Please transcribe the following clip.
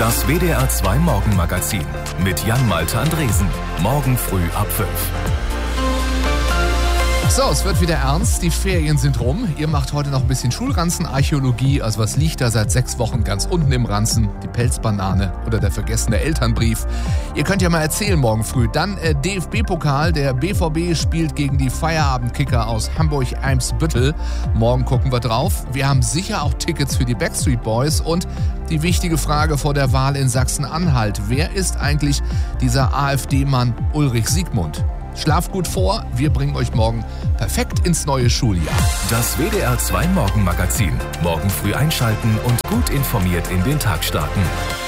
Das WDR 2 Morgenmagazin mit Jan-Malte Andresen. Morgen früh ab 5. So, es wird wieder ernst. Die Ferien sind rum. Ihr macht heute noch ein bisschen Schulranzenarchäologie. Also was liegt da seit 6 Wochen ganz unten im Ranzen? Die Pelzbanane oder der vergessene Elternbrief. Ihr könnt ja mal erzählen morgen früh. Dann DFB-Pokal. Der BVB spielt gegen die Feierabendkicker aus Hamburg-Eimsbüttel. Morgen gucken wir drauf. Wir haben sicher auch Tickets für die Backstreet Boys. Und die wichtige Frage vor der Wahl in Sachsen-Anhalt. Wer ist eigentlich dieser AfD-Mann Ulrich Siegmund? Schlaft gut vor, wir bringen euch morgen perfekt ins neue Schuljahr. Das WDR 2 Morgenmagazin. Morgen früh einschalten und gut informiert in den Tag starten.